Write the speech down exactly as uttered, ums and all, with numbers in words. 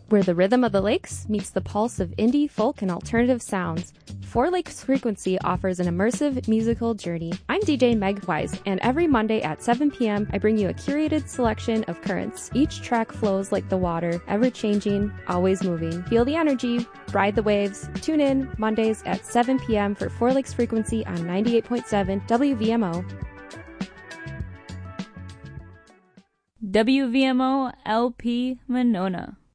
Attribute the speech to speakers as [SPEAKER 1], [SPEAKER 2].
[SPEAKER 1] where the rhythm of the lakes meets the pulse of indie, folk, and alternative sounds. Four Lakes Frequency offers an immersive musical journey. I'm D J Meg Wise, and every Monday at seven p.m. I bring you a curated selection of currents. Each track flows like the water, ever-changing, always moving. Feel the energy, ride the waves. Tune in Mondays at seven p.m. for Four Lakes Frequency on ninety-eight point seven W V M O.
[SPEAKER 2] W V M O L P Monona.